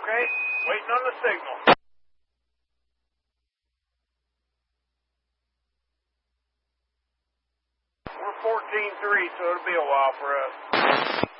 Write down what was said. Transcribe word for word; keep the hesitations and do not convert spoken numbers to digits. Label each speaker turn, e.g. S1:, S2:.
S1: Okay, waiting on the signal. We're fourteen three, so it'll be a while for us.